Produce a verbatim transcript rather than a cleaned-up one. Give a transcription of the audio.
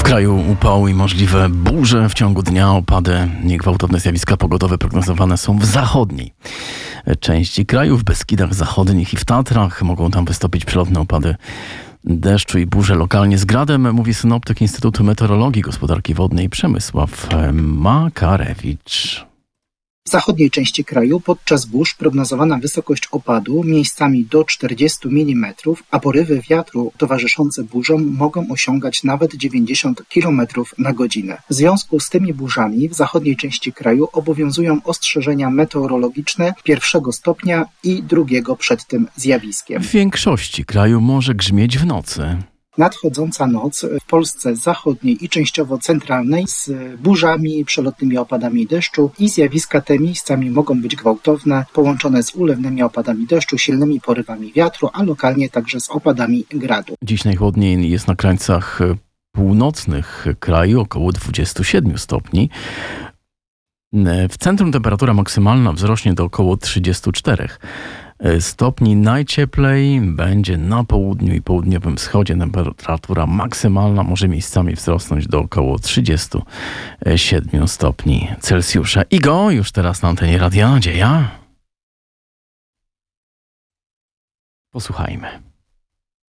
kraju upał i możliwe burze w ciągu dnia, opady, niegwałtowne zjawiska pogodowe prognozowane są w zachodniej części kraju, w Beskidach Zachodnich i w Tatrach. Mogą tam wystąpić przelotne opady deszczu i burze lokalnie z gradem, mówi synoptyk Instytutu Meteorologii, Gospodarki Wodnej Przemysław Makarewicz. W zachodniej części kraju podczas burz prognozowana wysokość opadu miejscami do czterdziestu milimetrów, a porywy wiatru towarzyszące burzom mogą osiągać nawet dziewięćdziesiąt kilometrów na godzinę. W związku z tymi burzami w zachodniej części kraju obowiązują ostrzeżenia meteorologiczne pierwszego stopnia i drugiego przed tym zjawiskiem. W większości kraju może grzmieć w nocy. Nadchodząca noc w Polsce zachodniej i częściowo centralnej z burzami, przelotnymi opadami deszczu i zjawiska te miejscami mogą być gwałtowne, połączone z ulewnymi opadami deszczu, silnymi porywami wiatru, a lokalnie także z opadami gradu. Dziś najchłodniej jest na krańcach północnych kraju, około dwudziestu siedmiu stopni. W centrum temperatura maksymalna wzrośnie do około trzydziestu czterech stopni. Najcieplej będzie na południu i południowym wschodzie. Temperatura maksymalna może miejscami wzrosnąć do około trzydziestu siedmiu stopni Celsjusza. Igo, już teraz na antenie Radia Nadzieja. Posłuchajmy.